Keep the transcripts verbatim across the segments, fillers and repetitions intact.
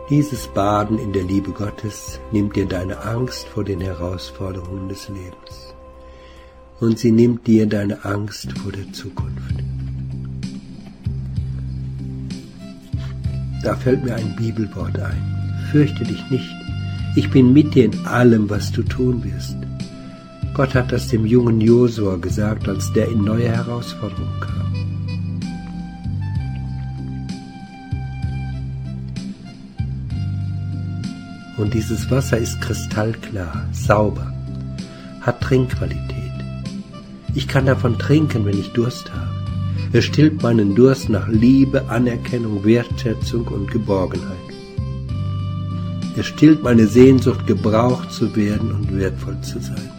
Dieses Baden in der Liebe Gottes nimmt dir deine Angst vor den Herausforderungen des Lebens. Und sie nimmt dir deine Angst vor der Zukunft. Da fällt mir ein Bibelwort ein. Fürchte dich nicht. Ich bin mit dir in allem, was du tun wirst. Gott hat das dem jungen Josua gesagt, als der in neue Herausforderungen kam. Und dieses Wasser ist kristallklar, sauber, hat Trinkqualität. Ich kann davon trinken, wenn ich Durst habe. Es stillt meinen Durst nach Liebe, Anerkennung, Wertschätzung und Geborgenheit. Es stillt meine Sehnsucht, gebraucht zu werden und wertvoll zu sein.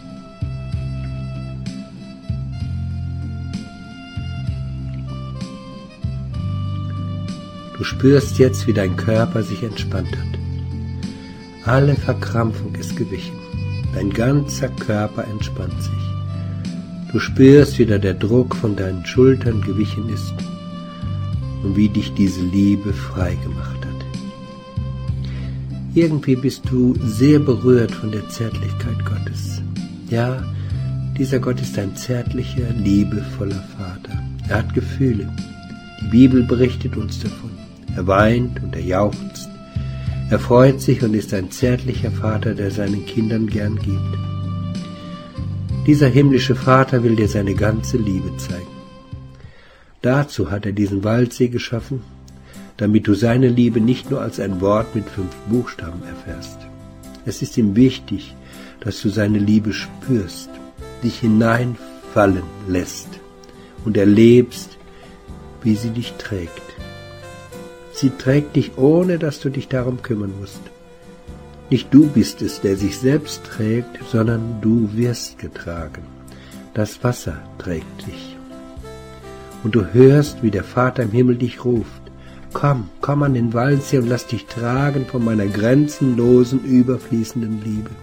Du spürst jetzt, wie dein Körper sich entspannt hat. Alle Verkrampfung ist gewichen. Dein ganzer Körper entspannt sich. Du spürst, wie da der Druck von deinen Schultern gewichen ist und wie dich diese Liebe frei gemacht hat. Irgendwie bist du sehr berührt von der Zärtlichkeit Gottes. Ja, dieser Gott ist ein zärtlicher, liebevoller Vater. Er hat Gefühle. Die Bibel berichtet uns davon. Er weint und er jauchzt. Er freut sich und ist ein zärtlicher Vater, der seinen Kindern gern gibt. Dieser himmlische Vater will dir seine ganze Liebe zeigen. Dazu hat er diesen Waldsee geschaffen, damit du seine Liebe nicht nur als ein Wort mit fünf Buchstaben erfährst. Es ist ihm wichtig, dass du seine Liebe spürst, dich hineinfallen lässt und erlebst, wie sie dich trägt. Sie trägt dich, ohne dass du dich darum kümmern musst. Nicht du bist es, der sich selbst trägt, sondern du wirst getragen. Das Wasser trägt dich. Und du hörst, wie der Vater im Himmel dich ruft. Komm, komm an den Waldsee und lass dich tragen von meiner grenzenlosen, überfließenden Liebe.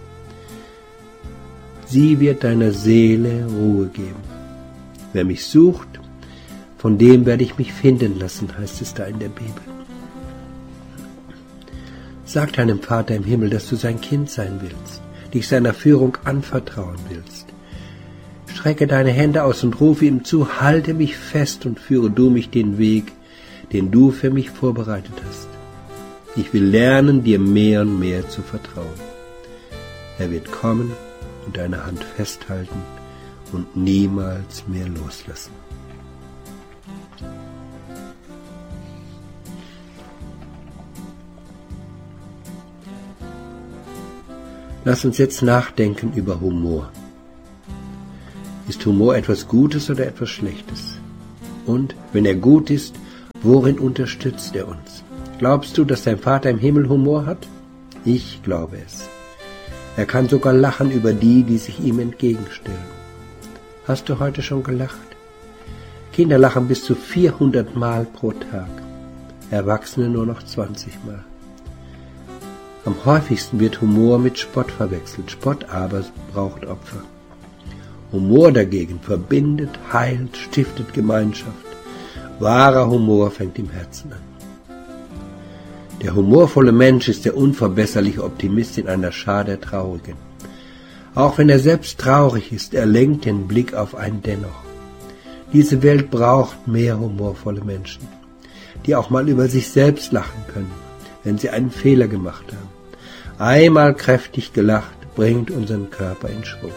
Sie wird deiner Seele Ruhe geben. Wer mich sucht, von dem werde ich mich finden lassen, heißt es da in der Bibel. Sag deinem Vater im Himmel, dass du sein Kind sein willst, dich seiner Führung anvertrauen willst. Strecke deine Hände aus und rufe ihm zu, halte mich fest und führe du mich den Weg, den du für mich vorbereitet hast. Ich will lernen, dir mehr und mehr zu vertrauen. Er wird kommen und deine Hand festhalten und niemals mehr loslassen. Lass uns jetzt nachdenken über Humor. Ist Humor etwas Gutes oder etwas Schlechtes? Und, wenn er gut ist, worin unterstützt er uns? Glaubst du, dass dein Vater im Himmel Humor hat? Ich glaube es. Er kann sogar lachen über die, die sich ihm entgegenstellen. Hast du heute schon gelacht? Kinder lachen bis zu vierhundert Mal pro Tag, Erwachsene nur noch zwanzig Mal. Am häufigsten wird Humor mit Spott verwechselt. Spott aber braucht Opfer. Humor dagegen verbindet, heilt, stiftet Gemeinschaft. Wahrer Humor fängt im Herzen an. Der humorvolle Mensch ist der unverbesserliche Optimist in einer Schar der Traurigen. Auch wenn er selbst traurig ist, er lenkt den Blick auf ein Dennoch. Diese Welt braucht mehr humorvolle Menschen, die auch mal über sich selbst lachen können, wenn sie einen Fehler gemacht haben. Einmal kräftig gelacht bringt unseren Körper in Schwung.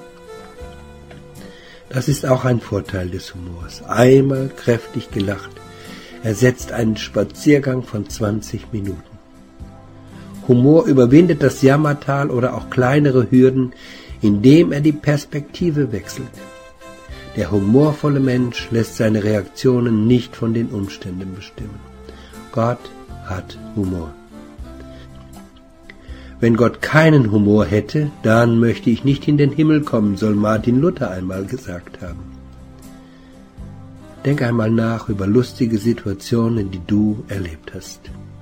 Das ist auch ein Vorteil des Humors. Einmal kräftig gelacht ersetzt einen Spaziergang von zwanzig Minuten. Humor überwindet das Jammertal oder auch kleinere Hürden, indem er die Perspektive wechselt. Der humorvolle Mensch lässt seine Reaktionen nicht von den Umständen bestimmen. Gott hat Humor. Wenn Gott keinen Humor hätte, dann möchte ich nicht in den Himmel kommen, soll Martin Luther einmal gesagt haben. Denk einmal nach über lustige Situationen, die du erlebt hast.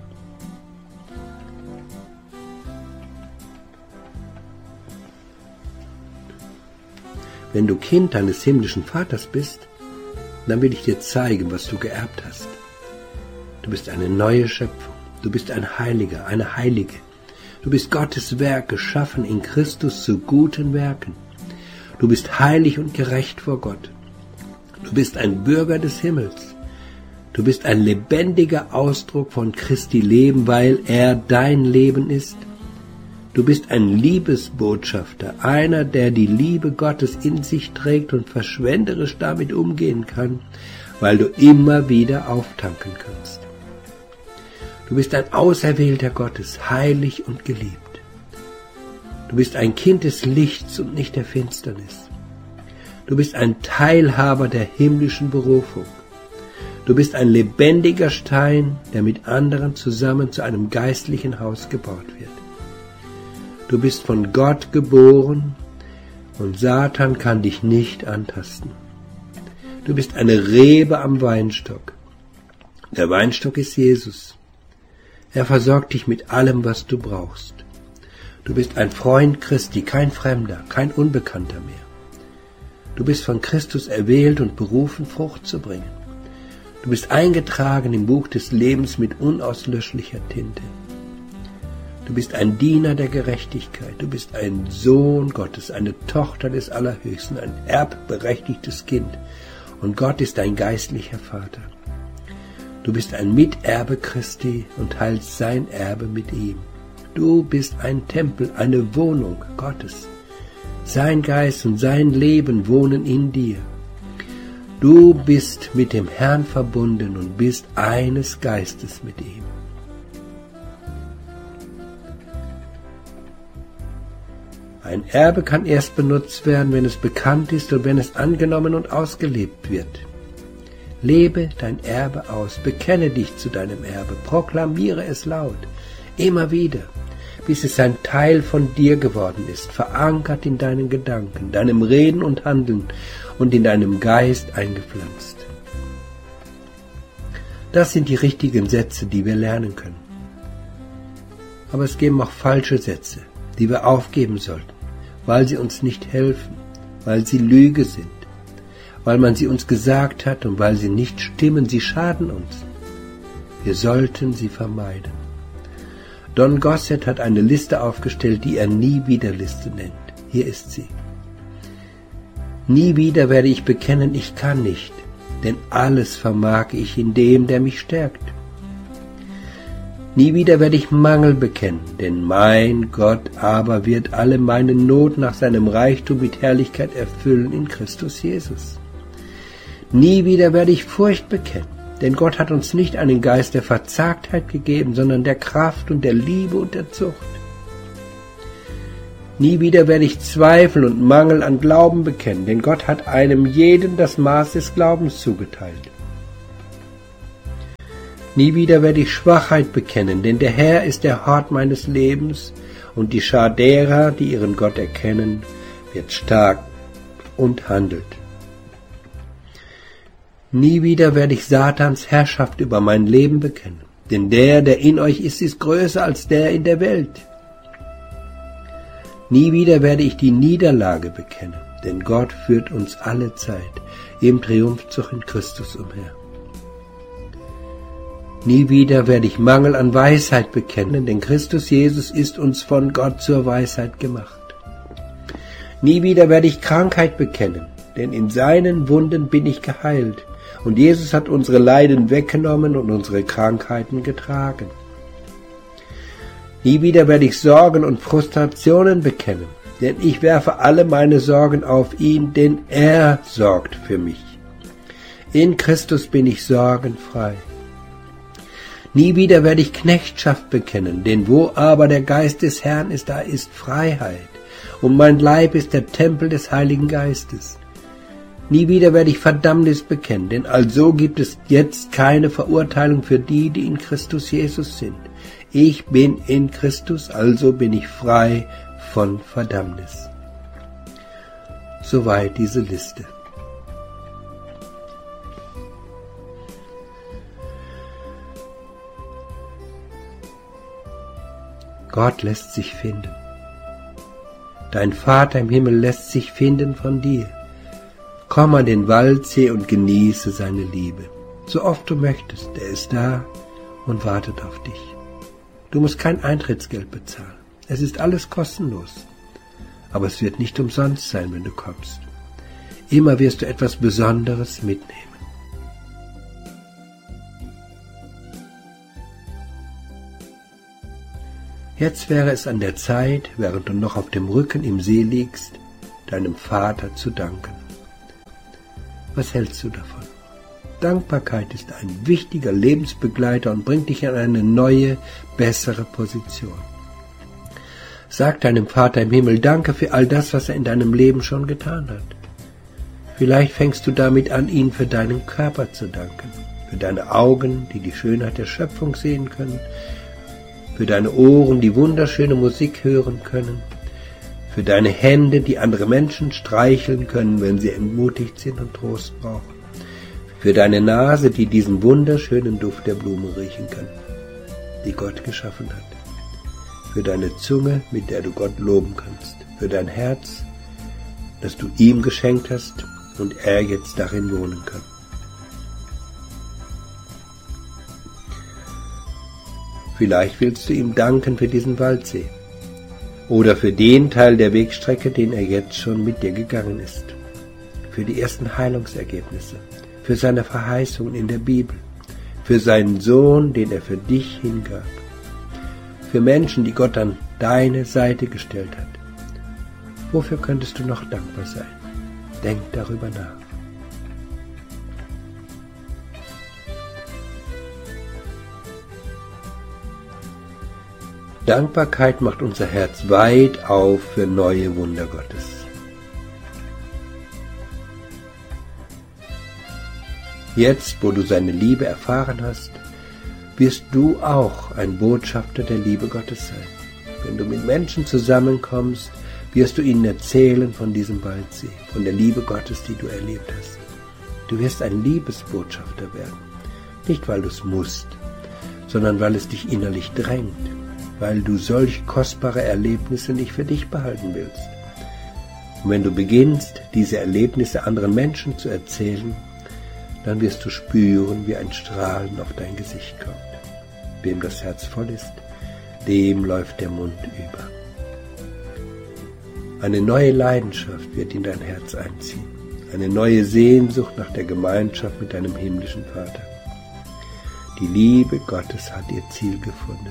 Wenn du Kind deines himmlischen Vaters bist, dann will ich dir zeigen, was du geerbt hast. Du bist eine neue Schöpfung. Du bist ein Heiliger, eine Heilige. Du bist Gottes Werk, geschaffen in Christus zu guten Werken. Du bist heilig und gerecht vor Gott. Du bist ein Bürger des Himmels. Du bist ein lebendiger Ausdruck von Christi Leben, weil er dein Leben ist. Du bist ein Liebesbotschafter, einer, der die Liebe Gottes in sich trägt und verschwenderisch damit umgehen kann, weil du immer wieder auftanken kannst. Du bist ein Auserwählter Gottes, heilig und geliebt. Du bist ein Kind des Lichts und nicht der Finsternis. Du bist ein Teilhaber der himmlischen Berufung. Du bist ein lebendiger Stein, der mit anderen zusammen zu einem geistlichen Haus gebaut wird. Du bist von Gott geboren und Satan kann dich nicht antasten. Du bist eine Rebe am Weinstock. Der Weinstock ist Jesus. Er versorgt dich mit allem, was du brauchst. Du bist ein Freund Christi, kein Fremder, kein Unbekannter mehr. Du bist von Christus erwählt und berufen, Frucht zu bringen. Du bist eingetragen im Buch des Lebens mit unauslöschlicher Tinte. Du bist ein Diener der Gerechtigkeit. Du bist ein Sohn Gottes, eine Tochter des Allerhöchsten, ein erbberechtigtes Kind. Und Gott ist dein geistlicher Vater. Du bist ein Miterbe Christi und teilst sein Erbe mit ihm. Du bist ein Tempel, eine Wohnung Gottes. Sein Geist und sein Leben wohnen in dir. Du bist mit dem Herrn verbunden und bist eines Geistes mit ihm. Ein Erbe kann erst benutzt werden, wenn es bekannt ist und wenn es angenommen und ausgelebt wird. Lebe dein Erbe aus, bekenne dich zu deinem Erbe, proklamiere es laut, immer wieder, bis es ein Teil von dir geworden ist, verankert in deinen Gedanken, deinem Reden und Handeln und in deinem Geist eingepflanzt. Das sind die richtigen Sätze, die wir lernen können. Aber es geben auch falsche Sätze, die wir aufgeben sollten, weil sie uns nicht helfen, weil sie Lüge sind, weil man sie uns gesagt hat und weil sie nicht stimmen, sie schaden uns. Wir sollten sie vermeiden. Don Gossett hat eine Liste aufgestellt, die er Nie-wieder-Liste nennt. Hier ist sie. Nie wieder werde ich bekennen, ich kann nicht, denn alles vermag ich in dem, der mich stärkt. Nie wieder werde ich Mangel bekennen, denn mein Gott aber wird alle meine Not nach seinem Reichtum mit Herrlichkeit erfüllen in Christus Jesus. Nie wieder werde ich Furcht bekennen, denn Gott hat uns nicht einen Geist der Verzagtheit gegeben, sondern der Kraft und der Liebe und der Zucht. Nie wieder werde ich Zweifel und Mangel an Glauben bekennen, denn Gott hat einem jeden das Maß des Glaubens zugeteilt. Nie wieder werde ich Schwachheit bekennen, denn der Herr ist der Hort meines Lebens und die Schar derer, die ihren Gott erkennen, wird stark und handelt. Nie wieder werde ich Satans Herrschaft über mein Leben bekennen, denn der, der in euch ist, ist größer als der in der Welt. Nie wieder werde ich die Niederlage bekennen, denn Gott führt uns alle Zeit im Triumphzug in Christus umher. Nie wieder werde ich Mangel an Weisheit bekennen, denn Christus Jesus ist uns von Gott zur Weisheit gemacht. Nie wieder werde ich Krankheit bekennen, denn in seinen Wunden bin ich geheilt. Und Jesus hat unsere Leiden weggenommen und unsere Krankheiten getragen. Nie wieder werde ich Sorgen und Frustrationen bekennen, denn ich werfe alle meine Sorgen auf ihn, denn er sorgt für mich. In Christus bin ich sorgenfrei. Nie wieder werde ich Knechtschaft bekennen, denn wo aber der Geist des Herrn ist, da ist Freiheit. Und mein Leib ist der Tempel des Heiligen Geistes. Nie wieder werde ich Verdammnis bekennen, denn also gibt es jetzt keine Verurteilung für die, die in Christus Jesus sind. Ich bin in Christus, also bin ich frei von Verdammnis. Soweit diese Liste. Gott lässt sich finden. Dein Vater im Himmel lässt sich finden von dir. Komm an den Waldsee und genieße seine Liebe. So oft du möchtest, er ist da und wartet auf dich. Du musst kein Eintrittsgeld bezahlen. Es ist alles kostenlos. Aber es wird nicht umsonst sein, wenn du kommst. Immer wirst du etwas Besonderes mitnehmen. Jetzt wäre es an der Zeit, während du noch auf dem Rücken im See liegst, deinem Vater zu danken. Was hältst du davon? Dankbarkeit ist ein wichtiger Lebensbegleiter und bringt dich in eine neue, bessere Position. Sag deinem Vater im Himmel Danke für all das, was er in deinem Leben schon getan hat. Vielleicht fängst du damit an, ihm für deinen Körper zu danken, für deine Augen, die die Schönheit der Schöpfung sehen können, für deine Ohren, die wunderschöne Musik hören können, für deine Hände, die andere Menschen streicheln können, wenn sie entmutigt sind und Trost brauchen, für deine Nase, die diesen wunderschönen Duft der Blume riechen kann, die Gott geschaffen hat, für deine Zunge, mit der du Gott loben kannst, für dein Herz, das du ihm geschenkt hast und er jetzt darin wohnen kann. Vielleicht willst du ihm danken für diesen Waldsee oder für den Teil der Wegstrecke, den er jetzt schon mit dir gegangen ist, für die ersten Heilungsergebnisse, für seine Verheißungen in der Bibel, für seinen Sohn, den er für dich hingab, für Menschen, die Gott an deine Seite gestellt hat. Wofür könntest du noch dankbar sein? Denk darüber nach. Dankbarkeit macht unser Herz weit auf für neue Wunder Gottes. Jetzt, wo du seine Liebe erfahren hast, wirst du auch ein Botschafter der Liebe Gottes sein. Wenn du mit Menschen zusammenkommst, wirst du ihnen erzählen von diesem Waldsee, von der Liebe Gottes, die du erlebt hast. Du wirst ein Liebesbotschafter werden. Nicht, weil du es musst, sondern weil es dich innerlich drängt, weil du solch kostbare Erlebnisse nicht für dich behalten willst. Und wenn du beginnst, diese Erlebnisse anderen Menschen zu erzählen, dann wirst du spüren, wie ein Strahlen auf dein Gesicht kommt. Wem das Herz voll ist, dem läuft der Mund über. Eine neue Leidenschaft wird in dein Herz einziehen, eine neue Sehnsucht nach der Gemeinschaft mit deinem himmlischen Vater. Die Liebe Gottes hat ihr Ziel gefunden.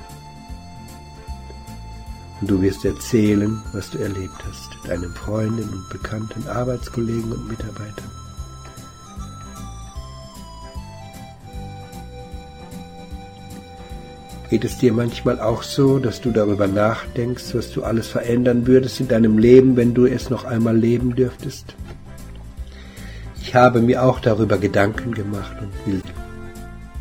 Und du wirst erzählen, was du erlebt hast, deinen Freunden und Bekannten, Arbeitskollegen und Mitarbeitern. Geht es dir manchmal auch so, dass du darüber nachdenkst, was du alles verändern würdest in deinem Leben, wenn du es noch einmal leben dürftest? Ich habe mir auch darüber Gedanken gemacht und will